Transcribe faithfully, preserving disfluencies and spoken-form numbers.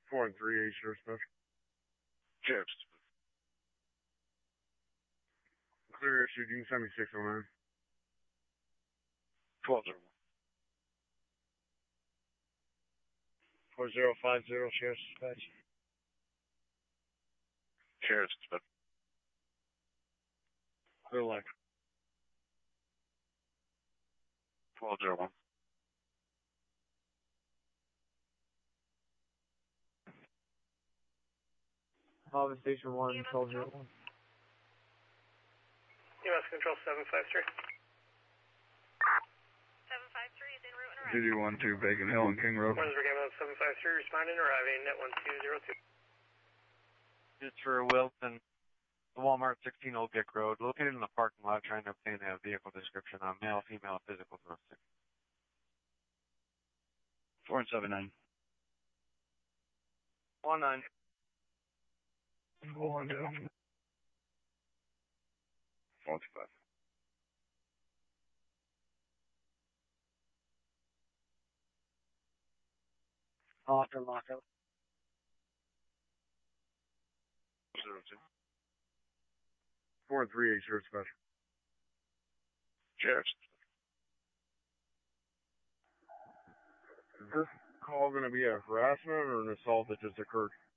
Four and three eight sheriff special. Sheriff. Clear issue, you can send me six oh nine. Twelve zero one. Four zero five zero sheriff's dispatch. Sheriff's dispatch. Clear light. Twelve zero one. Office Station one, twelve zero one. U S Control seven five three. seven five three is en route and Duty one two, Bacon Hill and King Road. Brunswick ambulance seven five three responding, arriving at one two zero two. It's for Wilson, the Walmart sixteen Old Vic Road, located in the parking lot, trying to obtain a vehicle description on male, female, physical domestic. Four and seven nine. One nine. Go on down. Four two five. After lockout. Zero two. Four and three eight sheriff special. Sheriff's. Is this call going to be a harassment or an assault that just occurred?